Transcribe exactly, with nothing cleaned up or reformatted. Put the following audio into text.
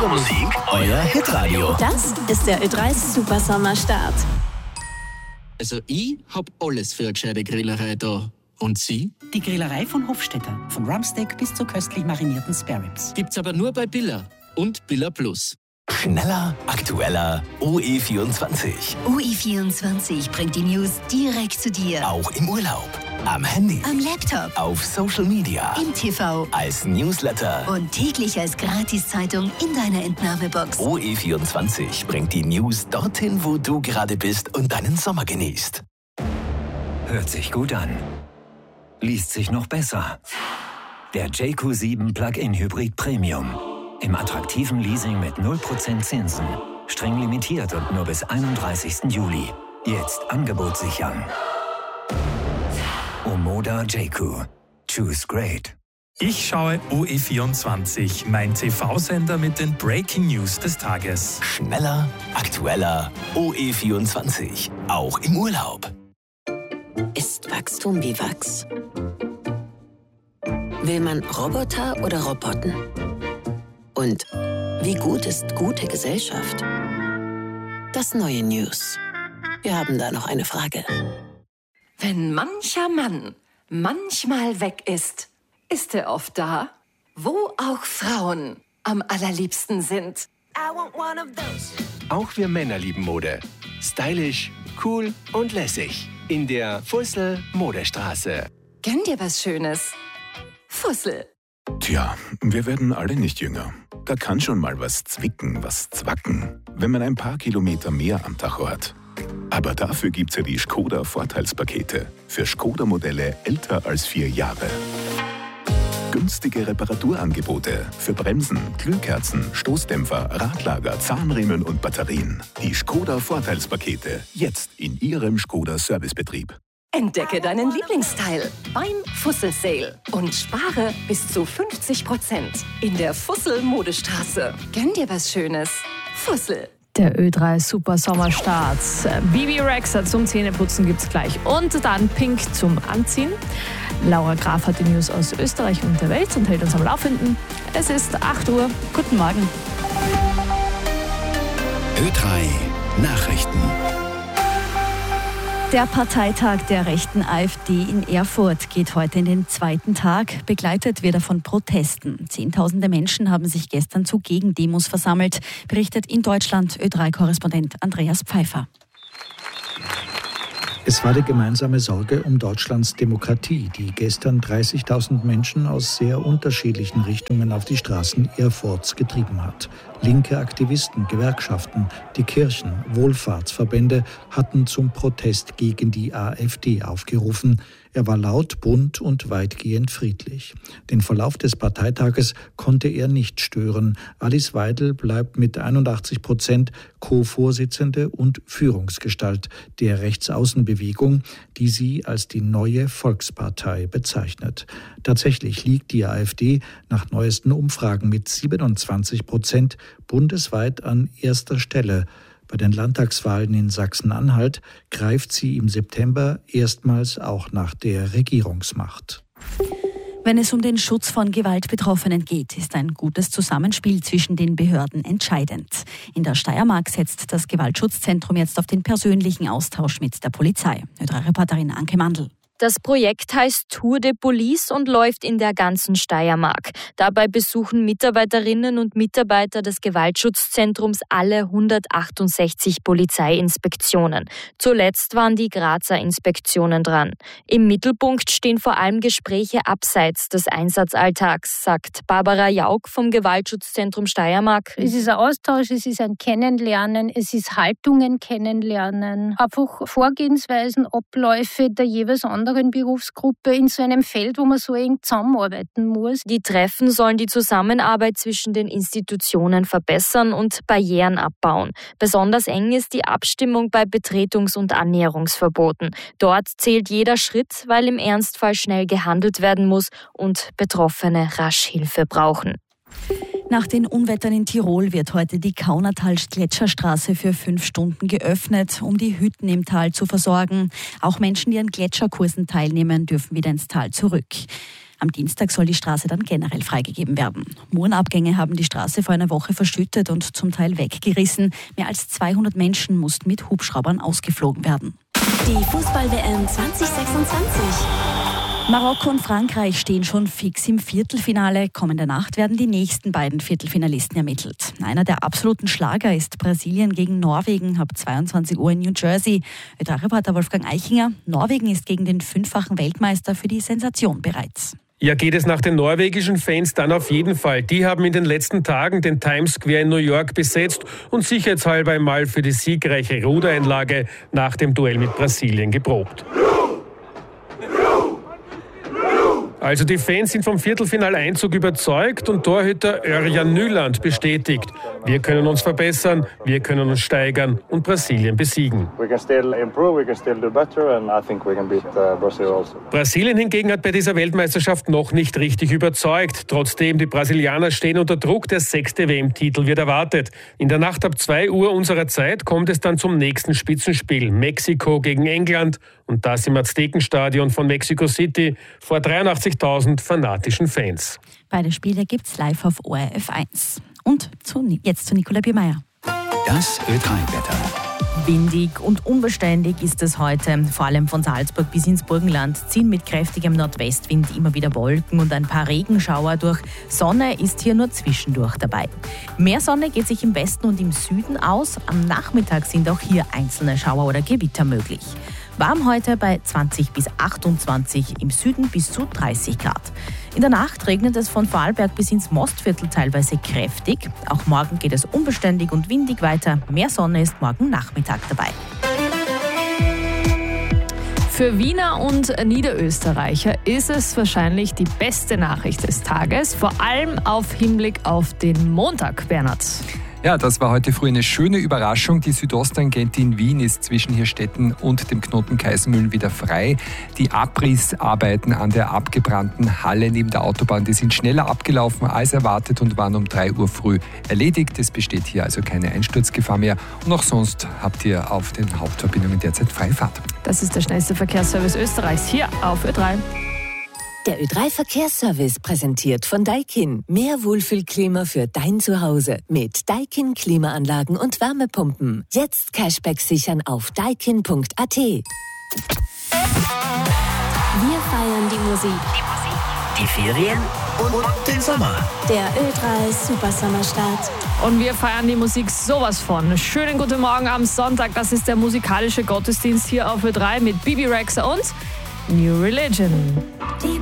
Eure Musik, euer Hitradio. Das ist der Ö drei Super Sommerstart. Also ich hab alles für eine gescheite Grillerei da. Und Sie? Die Grillerei von Hofstetter. Von Rumpsteak bis zu köstlich marinierten Spareribs. Gibt's aber nur bei Billa und Billa Plus. Schneller, aktueller, O E vierundzwanzig. O E vierundzwanzig bringt die News direkt zu dir. Auch im Urlaub, am Handy, Am Laptop, auf Social Media, im T V als Newsletter. und täglich als Gratiszeitung in deiner Entnahmebox. O E vierundzwanzig bringt die News dorthin, wo du gerade bist und deinen Sommer genießt. Hört sich gut an. Liest sich noch besser. Der J Q sieben Plug-in Hybrid Premium. Im attraktiven Leasing mit null Prozent Zinsen. Streng limitiert und nur bis einunddreißigsten Juli. Jetzt Angebot sichern. Omoda J Q. Choose great. Ich schaue O E vierundzwanzig, mein T V-Sender mit den Breaking News des Tages. Schneller, aktueller, O E vierundzwanzig. Auch im Urlaub. Ist Wachstum wie Wachs? Will man Roboter oder Roboten? Und wie gut ist gute Gesellschaft? Das neue News. Wir haben da noch eine Frage. Wenn mancher Mann manchmal weg ist, ist er oft da, wo auch Frauen am allerliebsten sind. Auch wir Männer lieben Mode. Stylisch, cool und lässig. In der Fussel Modestraße. Gönn dir was Schönes. Fussel. Tja, wir werden alle nicht jünger. Da kann schon mal was zwicken, was zwacken, wenn man ein paar Kilometer mehr am Tacho hat. Aber dafür gibt's ja die Skoda-Vorteilspakete für Skoda-Modelle älter als vier Jahre. Günstige Reparaturangebote für Bremsen, Glühkerzen, Stoßdämpfer, Radlager, Zahnriemen und Batterien. Die Skoda-Vorteilspakete jetzt in Ihrem Skoda-Servicebetrieb. Entdecke deinen Lieblingsteil beim Fussel Sale und spare bis zu fünfzig Prozent in der Fussel Modestraße. Gönn dir was Schönes. Fussel. Der Ö drei Super Sommerstart. Bibi Rexha zum Zähneputzen gibt's gleich. Und dann Pink zum Anziehen. Laura Graf hat die News aus Österreich und der Welt und hält uns am Laufenden. Es ist acht Uhr. Guten Morgen. Ö drei Nachrichten. Der Parteitag der rechten AfD in Erfurt geht heute in den zweiten Tag. Begleitet wird er von Protesten. Zehntausende Menschen haben sich gestern zu Gegendemos versammelt, berichtet in Deutschland Ö drei Korrespondent Andreas Pfeiffer. Es war die gemeinsame Sorge um Deutschlands Demokratie, die gestern dreißigtausend Menschen aus sehr unterschiedlichen Richtungen auf die Straßen Erfurts getrieben hat. Linke Aktivisten, Gewerkschaften, die Kirchen, Wohlfahrtsverbände hatten zum Protest gegen die AfD aufgerufen. Er war laut, bunt und weitgehend friedlich. Den Verlauf des Parteitages konnte er nicht stören. Alice Weidel bleibt mit einundachtzig Prozent Co-Vorsitzende und Führungsgestalt der Rechtsaußenbewegung, die sie als die neue Volkspartei bezeichnet. Tatsächlich liegt die AfD nach neuesten Umfragen mit siebenundzwanzig Prozent bundesweit an erster Stelle. Bei den Landtagswahlen in Sachsen-Anhalt greift sie im September erstmals auch nach der Regierungsmacht. Wenn es um den Schutz von Gewaltbetroffenen geht, ist ein gutes Zusammenspiel zwischen den Behörden entscheidend. In der Steiermark setzt das Gewaltschutzzentrum jetzt auf den persönlichen Austausch mit der Polizei. Ö drei Reporterin Anke Mandl. Das Projekt heißt Tour de Police und läuft in der ganzen Steiermark. Dabei besuchen Mitarbeiterinnen und Mitarbeiter des Gewaltschutzzentrums alle hundertachtundsechzig Polizeiinspektionen. Zuletzt waren die Grazer Inspektionen dran. Im Mittelpunkt stehen vor allem Gespräche abseits des Einsatzalltags, sagt Barbara Jauk vom Gewaltschutzzentrum Steiermark. Es ist ein Austausch, es ist ein Kennenlernen, es ist Haltungen kennenlernen, einfach Vorgehensweisen, Abläufe der jeweils anderen Berufsgruppe in so einem Feld, wo man so eng zusammenarbeiten muss. Die Treffen sollen die Zusammenarbeit zwischen den Institutionen verbessern und Barrieren abbauen. Besonders eng ist die Abstimmung bei Betretungs- und Annäherungsverboten. Dort zählt jeder Schritt, weil im Ernstfall schnell gehandelt werden muss und Betroffene rasch Hilfe brauchen. Nach den Unwettern in Tirol wird heute die Kaunertal-Gletscherstraße für fünf Stunden geöffnet, um die Hütten im Tal zu versorgen. Auch Menschen, die an Gletscherkursen teilnehmen, dürfen wieder ins Tal zurück. Am Dienstag soll die Straße dann generell freigegeben werden. Murenabgänge haben die Straße vor einer Woche verschüttet und zum Teil weggerissen. Mehr als zweihundert Menschen mussten mit Hubschraubern ausgeflogen werden. Die Fußball-W M zwanzig sechsundzwanzig. Marokko und Frankreich stehen schon fix im Viertelfinale. Kommende Nacht werden die nächsten beiden Viertelfinalisten ermittelt. Einer der absoluten Schlager ist Brasilien gegen Norwegen ab zweiundzwanzig Uhr in New Jersey. Ö drei Reporter Wolfgang Eichinger. Norwegen ist gegen den fünffachen Weltmeister für die Sensation bereit. Ja, geht es nach den norwegischen Fans dann auf jeden Fall. Die haben in den letzten Tagen den Times Square in New York besetzt und sicherheitshalber einmal für die siegreiche Rudereinlage nach dem Duell mit Brasilien geprobt. Also die Fans sind vom Viertelfinaleinzug überzeugt und Torhüter Örjan Nyland bestätigt: Wir können uns verbessern, wir können uns steigern und Brasilien besiegen. Brasilien hingegen hat bei dieser Weltmeisterschaft noch nicht richtig überzeugt. Trotzdem, die Brasilianer stehen unter Druck, der sechste W M-Titel wird erwartet. In der Nacht ab zwei Uhr unserer Zeit kommt es dann zum nächsten Spitzenspiel. Mexiko gegen England und das im Aztekenstadion von Mexico City vor dreiundachtzigtausend fanatischen Fans. Beide Spiele gibt's live auf O R F eins. Und zu, jetzt zu Nicola Biermeier. Das Ö drei Wetter. Windig und unbeständig ist es heute. Vor allem von Salzburg bis ins Burgenland ziehen mit kräftigem Nordwestwind immer wieder Wolken und ein paar Regenschauer durch. Sonne ist hier nur zwischendurch dabei. Mehr Sonne geht sich im Westen und im Süden aus. Am Nachmittag sind auch hier einzelne Schauer oder Gewitter möglich. Warm heute bei zwanzig bis achtundzwanzig, im Süden bis zu dreißig Grad. In der Nacht regnet es von Vorarlberg bis ins Mostviertel teilweise kräftig. Auch morgen geht es unbeständig und windig weiter. Mehr Sonne ist morgen Nachmittag dabei. Für Wiener und Niederösterreicher ist es wahrscheinlich die beste Nachricht des Tages, vor allem auf Hinblick auf den Montag, Bernhard. Ja, das war heute früh eine schöne Überraschung. Die Südosttangente in Wien ist zwischen Hirstetten und dem Knoten Kaisermühlen wieder frei. Die Abrissarbeiten an der abgebrannten Halle neben der Autobahn, die sind schneller abgelaufen als erwartet und waren um drei Uhr früh erledigt. Es besteht hier also keine Einsturzgefahr mehr. Und auch sonst habt ihr auf den Hauptverbindungen derzeit freie Fahrt. Das ist der schnellste Verkehrsservice Österreichs hier auf Ö drei. Der Ö drei Verkehrsservice präsentiert von Daikin. Mehr Wohlfühlklima für dein Zuhause mit Daikin Klimaanlagen und Wärmepumpen. Jetzt Cashback sichern auf daikin punkt a t. Wir feiern die Musik, Die Ferien und den Sommer. der Ö drei Super Sommerstart. Und wir feiern die Musik sowas von. Schönen guten Morgen am Sonntag. Das ist der musikalische Gottesdienst hier auf Ö drei mit Bibi Rexha und New Religion. Die